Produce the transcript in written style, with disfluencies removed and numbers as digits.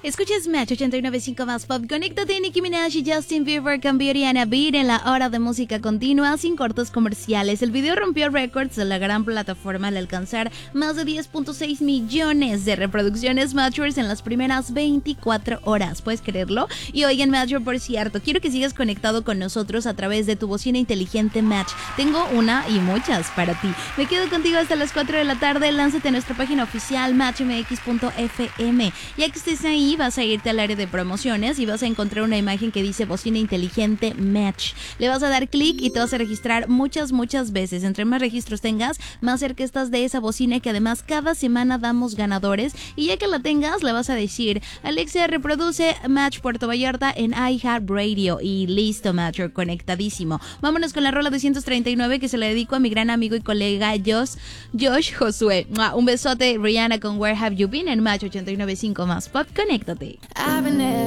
Escuchas Match 89.5 más pop. Conéctate. Nicki Minaj y Justin Bieber con Beauty and a Beat en la hora de música continua sin cortos comerciales. El video rompió récords de la gran plataforma al alcanzar más de 10.6 millones de reproducciones Matchers en las primeras 24 horas. ¿Puedes creerlo? Y oigan, Matcher, por cierto, quiero que sigas conectado con nosotros a través de tu bocina inteligente Match. Tengo una y muchas para ti. Me quedo contigo hasta las 4 de la tarde. Lánzate a nuestra página oficial matchmx.fm. Ya que estés ahí, vas a irte al área de promociones y vas a encontrar una imagen que dice bocina inteligente Match. Le vas a dar clic y te vas a registrar muchas veces. Entre más registros tengas, más cerca estás de esa bocina, que además cada semana damos ganadores. Y ya que la tengas, le vas a decir: Alexa, reproduce Match Puerto Vallarta en iHeartRadio. Y listo, Matcher, conectadísimo. Vámonos con la rola 239 que se la dedico a mi gran amigo y colega Josh Josué. Un besote. Rihanna con Where Have You Been en Match 89.5 más pop. Conéctate. I've been there